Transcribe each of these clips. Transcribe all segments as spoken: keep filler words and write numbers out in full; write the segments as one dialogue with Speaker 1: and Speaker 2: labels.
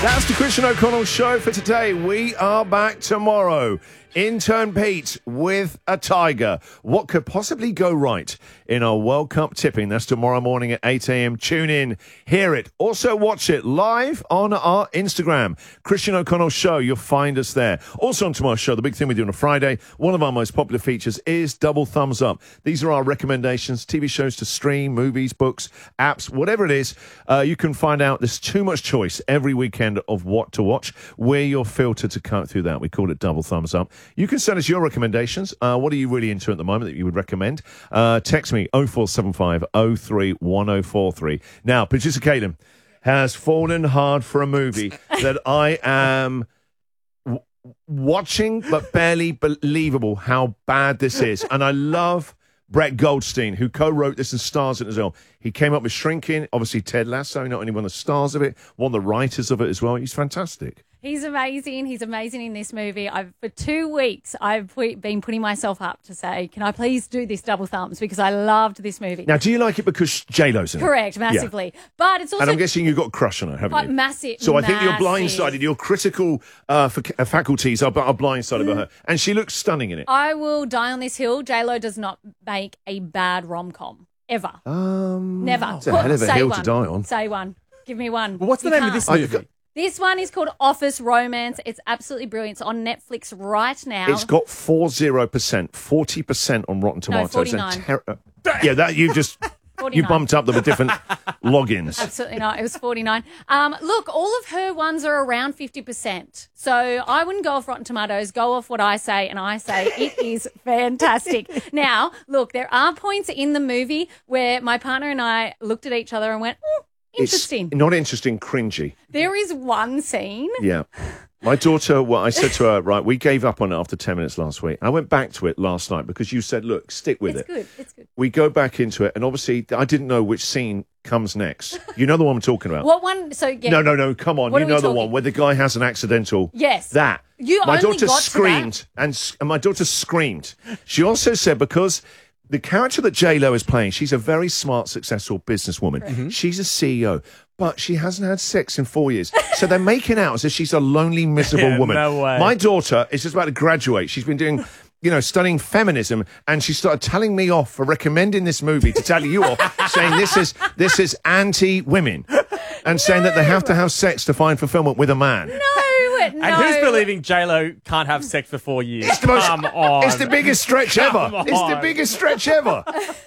Speaker 1: That's the Christian O'Connell Show for today. We are back tomorrow. Intern Pete with a tiger. What could possibly go right in our World Cup tipping? That's tomorrow morning at eight a.m. Tune in, hear it. Also watch it live on our Instagram. Christian O'Connell Show. You'll find us there. Also on tomorrow's show, the big thing we do on a Friday, one of our most popular features is Double Thumbs Up. These are our recommendations, T V shows to stream, movies, books, apps, whatever it is. Uh, you can find out there's too much choice every weekend of what to watch. We're your filter to cut through that. We call it Double Thumbs Up. You can send us your recommendations. Uh, what are you really into at the moment that you would recommend? Uh, text me oh four seven five oh three one oh four three. Now, producer Caitlin has fallen hard for a movie that I am w- watching, but barely believable how bad this is. And I love Brett Goldstein, who co-wrote this and stars it as well. He came up with Shrinking, obviously Ted Lasso, not only one of the stars of it, one of the writers of it as well. He's fantastic.
Speaker 2: He's amazing. He's amazing in this movie. I've for two weeks, I've put, been putting myself up to say, can I please do this double thumbs? Because I loved this movie.
Speaker 1: Now, do you like it because J-Lo's in it?
Speaker 2: Correct, massively. Yeah. But it's also...
Speaker 1: And I'm guessing you've got a crush on her, haven't
Speaker 2: but
Speaker 1: you?
Speaker 2: Massive,
Speaker 1: So I
Speaker 2: massive.
Speaker 1: think you're blindsided. Your critical uh, fac- uh, faculties are, are blindsided by her. And she looks stunning in it.
Speaker 2: I will die on this hill. J-Lo does not make a bad rom-com. Ever.
Speaker 1: Um,
Speaker 2: Never.
Speaker 1: It's a hell of a
Speaker 2: Say
Speaker 1: hill
Speaker 2: one.
Speaker 1: to die on.
Speaker 2: Say one. Give me one.
Speaker 3: Well, what's the
Speaker 2: You
Speaker 3: name
Speaker 2: can't.
Speaker 3: of this movie?
Speaker 2: This one is called Office Romance. It's absolutely brilliant. It's on Netflix right now.
Speaker 1: It's got forty percent, forty percent on Rotten Tomatoes.
Speaker 2: forty-nine.
Speaker 1: Ter- uh, yeah, that you just...
Speaker 2: forty-nine.
Speaker 1: You bumped up them with different logins.
Speaker 2: Absolutely not. It was forty-nine. Um, look, all of her ones are around fifty percent. So I wouldn't go off Rotten Tomatoes. Go off what I say, and I say it is fantastic. Now, look, there are points in the movie where my partner and I looked at each other and went, mm, interesting.
Speaker 1: It's not interesting, cringy.
Speaker 2: There is one scene.
Speaker 1: Yeah. My daughter, well, I said to her, right, we gave up on it after ten minutes last week. And I went back to it last night because you said, look, stick with
Speaker 2: It's
Speaker 1: it.
Speaker 2: good. It's good.
Speaker 1: We go back into it, and obviously I didn't know which scene comes next. You know the one I'm talking about?
Speaker 2: What one? So yeah.
Speaker 1: No, no, no, come on.
Speaker 2: What
Speaker 1: You
Speaker 2: are we
Speaker 1: know the
Speaker 2: talking?
Speaker 1: one where the guy has an accidental...
Speaker 2: Yes.
Speaker 1: That.
Speaker 2: You
Speaker 1: my
Speaker 2: only
Speaker 1: daughter
Speaker 2: got to
Speaker 1: screamed, and, s- and my daughter screamed. She also said because... The character that J-Lo is playing, she's a very smart, successful businesswoman. Mm-hmm. She's a C E O, but she hasn't had sex in four years. So they're making out as if she's a lonely, miserable
Speaker 3: Yeah,
Speaker 1: woman.
Speaker 3: no way.
Speaker 1: My daughter is just about to graduate. She's been doing, you know, studying feminism, and she started telling me off for recommending this movie to tell you off, saying this is this is anti-women, and saying that they have to have sex to find fulfillment with a man.
Speaker 2: No, no.
Speaker 3: And who's believing J-Lo can't have sex for four years?
Speaker 1: It's the most,
Speaker 3: Come on.
Speaker 1: It's the biggest stretch
Speaker 3: Come
Speaker 1: ever.
Speaker 3: on.
Speaker 1: It's the biggest stretch ever.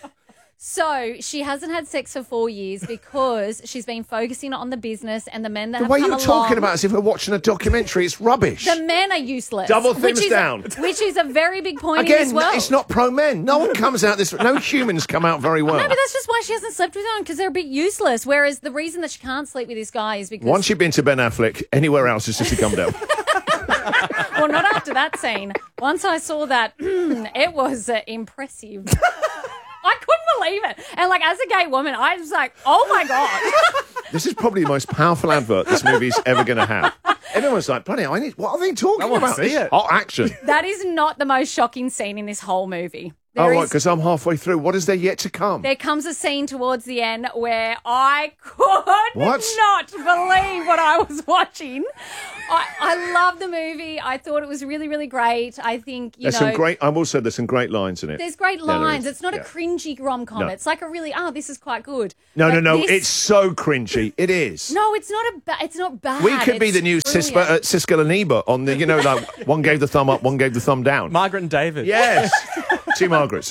Speaker 2: So she hasn't had sex for four years because she's been focusing on the business and the men that
Speaker 1: The
Speaker 2: have
Speaker 1: way
Speaker 2: come
Speaker 1: you're
Speaker 2: along.
Speaker 1: talking about it as if we're watching a documentary, it's rubbish.
Speaker 2: The men are useless.
Speaker 1: Double
Speaker 2: which
Speaker 1: thumbs
Speaker 2: is,
Speaker 1: down.
Speaker 2: Which is a very big point
Speaker 1: Again,
Speaker 2: in this world.
Speaker 1: it's not pro-men. No one comes out this... No humans come out very well.
Speaker 2: No, but that's just why she hasn't slept with them, because they're a bit useless. Whereas the reason that she can't sleep with this guy is because...
Speaker 1: Once you've been to Ben Affleck, anywhere else is just a come down.
Speaker 2: Well, not after that scene. Once I saw that, it was uh, impressive. I couldn't believe it. And, like, as a gay woman, I was like, oh, my God.
Speaker 1: This is probably the most powerful advert this movie's ever going to have. Everyone's like, bloody hell, I need... What are they talking
Speaker 3: I want to
Speaker 1: about?
Speaker 3: see
Speaker 1: This
Speaker 3: it.
Speaker 1: hot action.
Speaker 2: That is not the most shocking scene in this whole movie.
Speaker 1: Oh,
Speaker 2: There
Speaker 1: right,
Speaker 2: is-
Speaker 1: because I'm halfway through. What is there yet to come?
Speaker 2: There comes a scene towards the end where I could
Speaker 1: What?
Speaker 2: not believe what I was watching. I, I love the movie. I thought it was really, really great. I think, you
Speaker 1: There's
Speaker 2: know...
Speaker 1: some great... I will say there's some great lines in it.
Speaker 2: There's great
Speaker 1: Yeah, there
Speaker 2: lines.
Speaker 1: is.
Speaker 2: It's not
Speaker 1: Yeah.
Speaker 2: a cringy rom-com.
Speaker 1: No.
Speaker 2: It's like a really, oh, this is quite good.
Speaker 1: No, no,
Speaker 2: But
Speaker 1: no.
Speaker 2: this-
Speaker 1: It's so cringy. It is.
Speaker 2: No, it's not a. Ba- it's not bad.
Speaker 1: We could be
Speaker 2: It's
Speaker 1: the new Sis-
Speaker 2: brilliant.
Speaker 1: uh, Siskel and Ebert on the, you know, like one gave the thumb up, one gave the thumb down.
Speaker 3: Margaret and David.
Speaker 1: Yes. Two Margarets.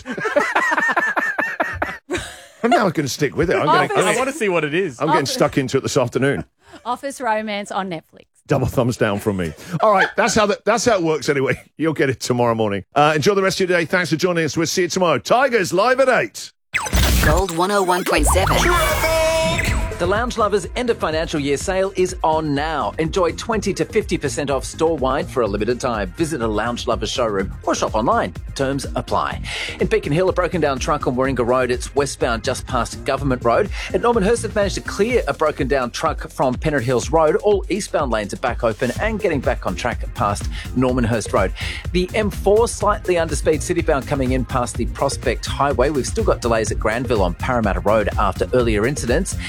Speaker 1: I'm now going to stick with it. I'm, going,
Speaker 2: Office-
Speaker 3: I want to see what it is.
Speaker 1: I'm getting stuck into it this afternoon.
Speaker 2: Office Romance on Netflix.
Speaker 1: Double thumbs down from me. All right, that's how that, that's how it works anyway. You'll get it tomorrow morning. Uh, enjoy the rest of your day. Thanks for joining us. We'll see you tomorrow. Tigers live at eight.
Speaker 4: Gold one oh one point seven.
Speaker 5: The Lounge Lovers end of financial year sale is on now. Enjoy twenty to fifty percent off store-wide for a limited time. Visit a Lounge Lovers showroom or shop online. Terms apply. In Beacon Hill, a broken down truck on Warringah Road. It's westbound just past Government Road. At Normanhurst, have managed to clear a broken down truck from Pennant Hills Road. All eastbound lanes are back open and getting back on track past Normanhurst Road. The M four, slightly underspeed citybound coming in past the Prospect Highway. We've still got delays at Granville on Parramatta Road after earlier incidents.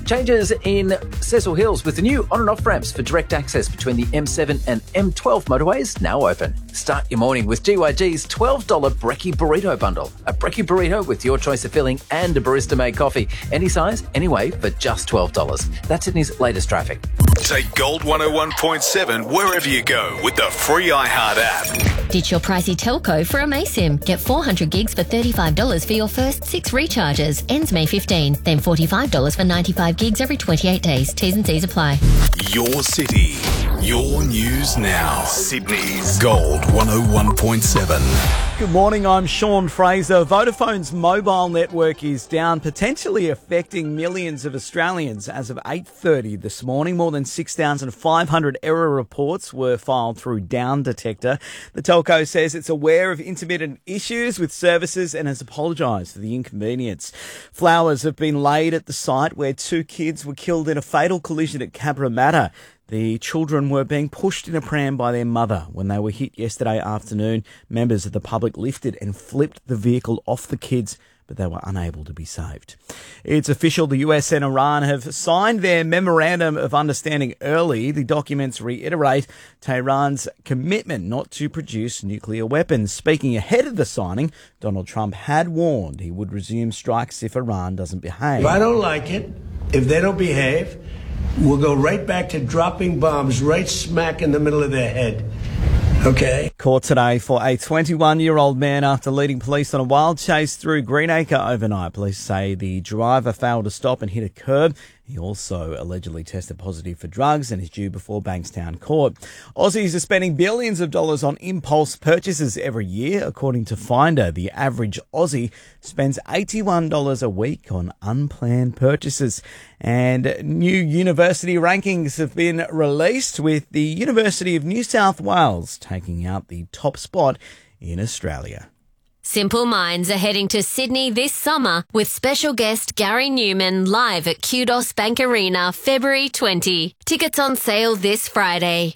Speaker 5: Changes in Cecil Hills with the new on and off ramps for direct access between the M seven and M twelve motorways now open. Start your morning with G Y G's twelve dollars Brekkie Burrito Bundle. A Brekkie Burrito with your choice of filling and a barista-made coffee. Any size, anyway, for just twelve dollars. That's Sydney's latest traffic.
Speaker 6: Take Gold one oh one point seven wherever you go with the free iHeart app.
Speaker 7: Ditch your pricey telco for a Maysim. Get four hundred gigs for thirty-five dollars for your first six recharges. Ends May fifteenth. Then forty-five dollars for ninety-five gigs every twenty-eight days. T's and C's apply.
Speaker 6: Your city, your news now. Sydney's Gold one oh one point seven.
Speaker 8: Good morning, I'm Sean Fraser. Vodafone's mobile network is down, potentially affecting millions of Australians. As of eight thirty this morning, more than six thousand five hundred error reports were filed through Down Detector. The telco says it's aware of intermittent issues with services and has apologised for the inconvenience. Flowers have been laid at the site where two kids were killed in a fatal collision at Cabramatta. The children were being pushed in a pram by their mother when they were hit yesterday afternoon. Members of the public lifted and flipped the vehicle off the kids, but they were unable to be saved. It's official, the U S and Iran have signed their Memorandum of Understanding early. The documents reiterate Tehran's commitment not to produce nuclear weapons. Speaking ahead of the signing, Donald Trump had warned he would resume strikes if Iran doesn't behave.
Speaker 9: If I don't like it, if they don't behave, we'll go right back to dropping bombs right smack in the middle of their head. Okay.
Speaker 8: Court today for a twenty-one-year-old man after leading police on a wild chase through Greenacre overnight. Police say the driver failed to stop and hit a curb. He also allegedly tested positive for drugs and is due before Bankstown Court. Aussies are spending billions of dollars on impulse purchases every year. According to Finder, the average Aussie spends eighty-one dollars a week on unplanned purchases. And new university rankings have been released, with the University of New South Wales taking out the top spot in Australia.
Speaker 7: Simple Minds are heading to Sydney this summer with special guest Gary Newman live at Kudos Bank Arena February twentieth. Tickets on sale this Friday.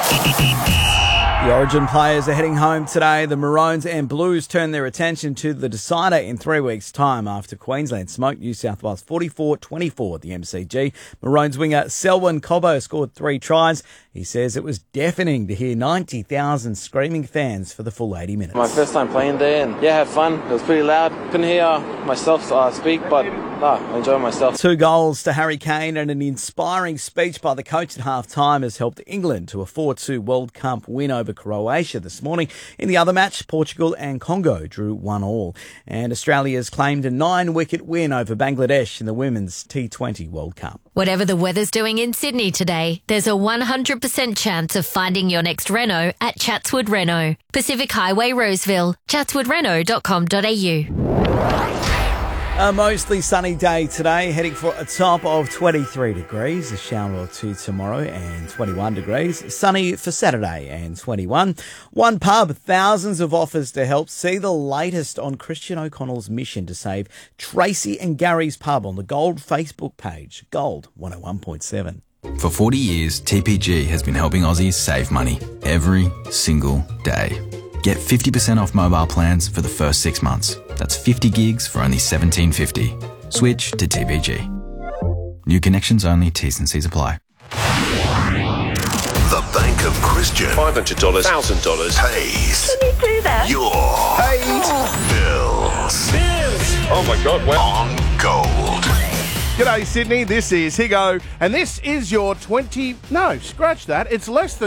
Speaker 8: The Origin players are heading home today. The Maroons and Blues turn their attention to the decider in three weeks' time after Queensland smoked New South Wales forty-four twenty-four at the M C G. Maroons winger Selwyn Cobbo scored three tries. He says it was deafening to hear ninety thousand screaming fans for the full eighty minutes.
Speaker 10: My first time playing there, and yeah, had fun. It was pretty loud. Couldn't hear myself uh, speak, but no, I enjoyed myself.
Speaker 8: Two goals to Harry Kane and an inspiring speech by the coach at half-time has helped England to a four two World Cup win over Croatia this morning. In the other match, Portugal and Congo drew one all. And Australia's claimed a nine-wicket win over Bangladesh in the Women's T twenty World Cup.
Speaker 7: Whatever the weather's doing in Sydney today, there's a one hundred percent chance of finding your next Renault at Chatswood Renault. Pacific Highway, Roseville. chatswood renault dot com dot a u.
Speaker 8: A mostly sunny day today, heading for a top of twenty-three degrees, a shower or two tomorrow and twenty-one degrees. Sunny for Saturday and twenty-one. One pub, thousands of offers to help. See the latest on Christian O'Connell's mission to save Tracy and Gary's pub on the Gold Facebook page. Gold one oh one point seven.
Speaker 11: For forty years, T P G has been helping Aussies save money every single day. Get fifty percent off mobile plans for the first six months. That's fifty gigs for only seventeen fifty. Switch to T P G. New connections only, T's and C's apply.
Speaker 6: The Bank of Christian. five hundred dollars, one thousand dollars pays.
Speaker 4: Can you do that?
Speaker 6: Your paid bills. Bills. Oh my God, wow. On Gold.
Speaker 1: G'day, Sydney. This is Higo, and this is your twenty. No, scratch that. It's less than.